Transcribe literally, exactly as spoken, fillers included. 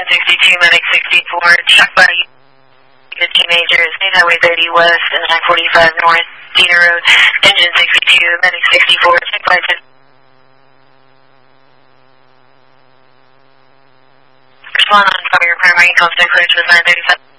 Engine sixty-two, Medic sixty-four, check by the teenagers, State Highway thirty West and nine forty-five North, Cedar Road, Engine sixty-two, Medic sixty-four, check by fifty. Respond on fire, primary contact clear to nine thirty-five.